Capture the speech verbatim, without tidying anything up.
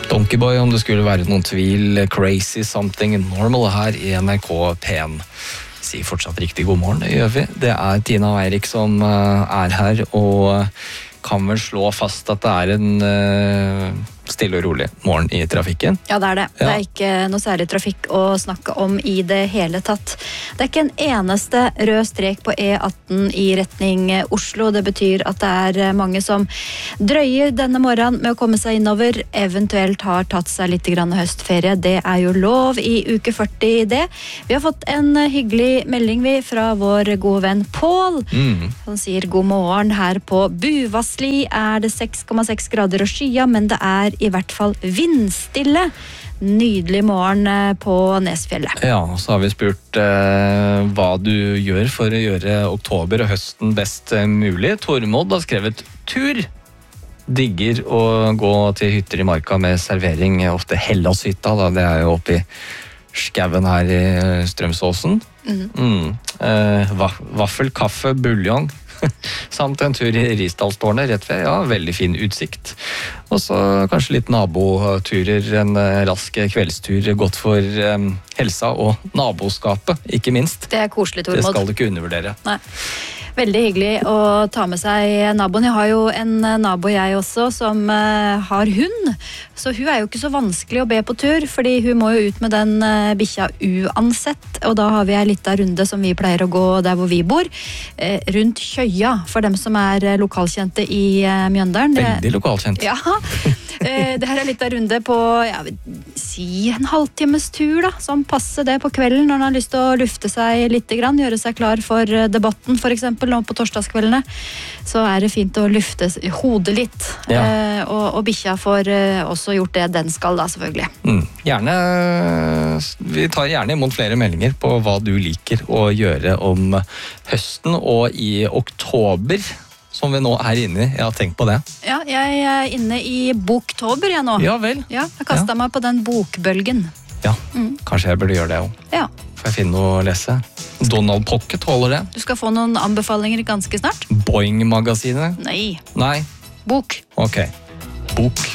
Donkeyboy, om det skulle være noen tvil, Crazy Something Normal her i N R K P en. Sier fortsatt riktig god morgen, det gjør vi. Det er Tina og Eirik som er her, og kan vel slå fast at det er en stille og rolig morgen i trafikken. Ja, det er det. Ja. Det er ikke noe særlig trafikk å snakke om i det hele tatt. Det er ikke en eneste rød strek på E atten i retning Oslo. Det betyr at det er mange som drøyer denne morgenen med å komme seg innover, eventuelt har tatt seg litt grann høstferie. Det er jo lov i uke førti i det. Vi har fått en hyggelig melding vi fra vår gode venn Pål. Mm. Han sier god morgen her på Buvasli. Er det seks komma seks grader og skya, men det er i hvert fall vindstille. Nydelig morgen på Nesfjellet. Ja, så har vi spurt eh, hva du gjør for å gjøre oktober og høsten best mulig. Tormod har skrevet tur. Digger å gå til hytter i marka med servering, ofte Hellashytta, da. Det er jo oppe i skauen her i Strømsåsen. Mm. Mm. Eh, va vaffel, kaffe, buljong. Samt en tur i Risdalstårnet rett ved, ja, veldig fin utsikt. Og så kanskje litt naboturer, en rask kveldstur, godt for um, helsa og naboskapet, ikke minst. Det er koselig, Tormod. Det skal du ikke undervurdere. Nei. Veldig hyggelig å ta med seg naboen. Jeg har jo en nabo jeg også som uh, har hund, så hun er jo ikke så vanskelig å be på tur, fordi hun må jo ut med den uh, bikkja uansett, og da har vi en liten runde som vi pleier å gå der hvor vi bor, uh, rundt Kjøya, for dem som er uh, lokalkjente i uh, Mjøndalen. Veldig lokalkjent. Ja, uh, det her er litt av runde på, ja, si en halvtimes tur da, som passer det på kvelden når man har lyst til å lufte seg litt grann, gjøre seg klar for debatten for eksempel, nå på torsdagskveldene, så er det fint å lufte hodet litt. Ja. Eh, og, og bikkja får eh, også gjort det den skal da, selvfølgelig. Mm. Gjerne, vi tar gjerne imot flere meldinger på hva du liker å gjøre om høsten og i oktober, som vi nå er inne i. Jeg har tenkt på det. Ja, jeg er inne i boktober jeg nå. Ja vel. Ja, jeg kastet Ja. meg på den bokbølgen. Ja, Mm. kanskje jeg burde gjøre det også. Ja, Får jeg finne noe å lese? Donald Pocket holder det. du skal få noen anbefalinger ganske snart. Boing-magasinet? Nei, Nei? bok. Ok. Bok.